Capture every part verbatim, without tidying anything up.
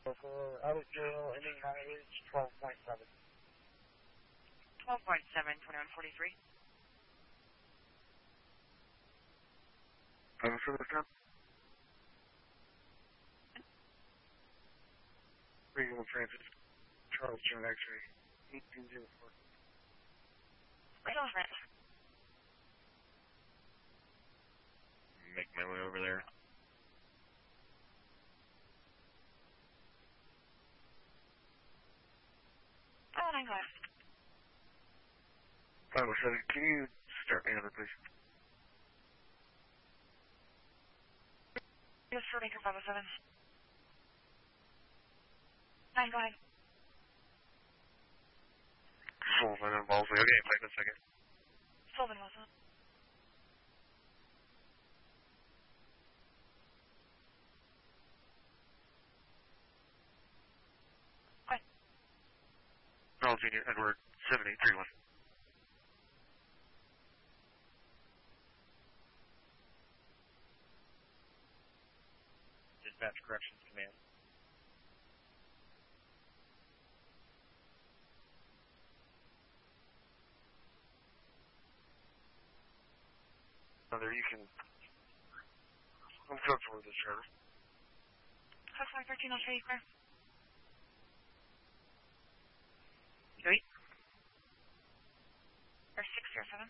for out of jail, ending mileage twelve point seven. twelve point seven, twenty-one forty-three. Five oh seven, stop. Regional Transit, Charles John X-ray, eighteen oh four. Regional Transit. Make my way over there. Oh, nine five. five oh seven, can you start me over, please? Yes, for Baker five oh seven. Nine, go ahead. Sullivan and Balsley, okay, wait a second. Sullivan, Wilson. What? Earl Junior Edward, seven eight three one. Dispatch Corrections Command. Mother, you can... I'm comfortable with this, Trevor. Five five thirteen, I'll show you clear. Three. Or six zero seven.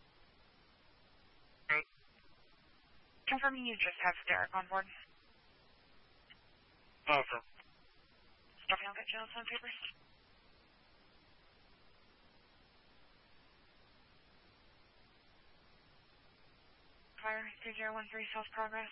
Eight. Confirming you just have Derek on board. Awesome. Stuffing I'll get jail on papers. Fire three zero one three, South Progress.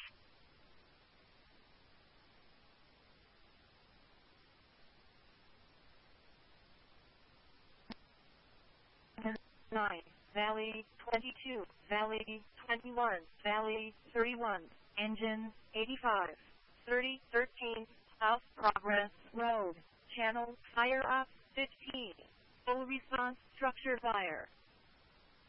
nine, Valley twenty-two, Valley twenty-one, Valley thirty-one, engine eighty-five, thirty thirteen, South Progress Road, channel fire up fifteen, full response structure fire.